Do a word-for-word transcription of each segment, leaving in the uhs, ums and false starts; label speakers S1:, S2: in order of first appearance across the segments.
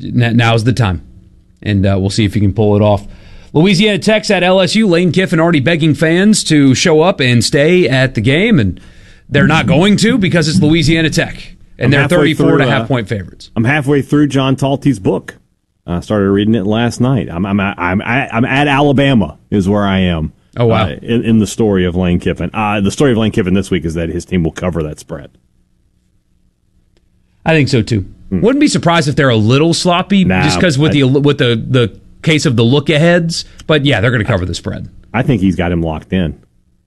S1: now's the time. And uh, we'll see if he can pull it off. Louisiana Tech's at L S U. Lane Kiffin already begging fans to show up and stay at the game, and they're not going to because it's Louisiana Tech, and
S2: I'm
S1: they're thirty-four and a
S2: through,
S1: half
S2: uh,
S1: point favorites.
S2: I'm halfway through John Talty's book. I started reading it last night. I'm I'm I'm I'm at Alabama is where I am.
S1: Oh wow!
S2: Uh, in, in the story of Lane Kiffin, uh, the story of Lane Kiffin this week is that his team will cover that spread.
S1: I think so too. Hmm. Wouldn't be surprised if they're a little sloppy,
S2: nah,
S1: just because with
S2: I,
S1: the with the the case of the look aheads. But yeah, they're going to cover the spread.
S2: I think he's got him locked in.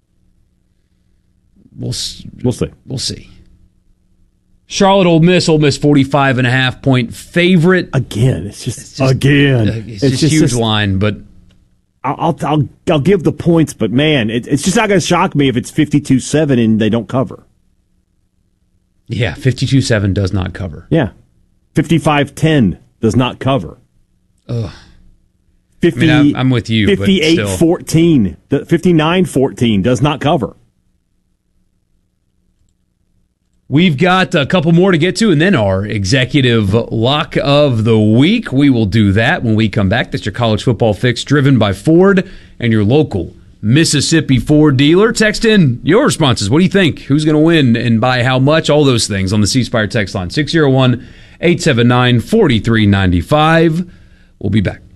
S1: We'll
S2: we'll see.
S1: We'll see. Charlotte, Ole Miss, Ole Miss forty-five and a half point favorite.
S2: Again, it's just,
S1: it's just
S2: again,
S1: uh, it's,
S2: it's
S1: just,
S2: just
S1: huge
S2: just,
S1: line, but
S2: I'll I'll I'll give the points, but man, it, it's just not going to shock me if it's fifty-two seven and they don't cover.
S1: Yeah, fifty-two seven does not cover.
S2: Yeah, fifty-five ten does not cover.
S1: Ugh.
S2: fifty,
S1: I mean, I'm, I'm with you.
S2: fifty-eight fourteen, fifty-nine fourteen does not cover.
S1: We've got a couple more to get to, and then our executive lock of the week. We will do that when we come back. That's your college football fix, driven by Ford and your local Mississippi Ford dealer. Text in your responses. What do you think? Who's going to win and by how much? All those things on the C Spire text line, six oh one, eight seven nine, four three nine five. We'll be back.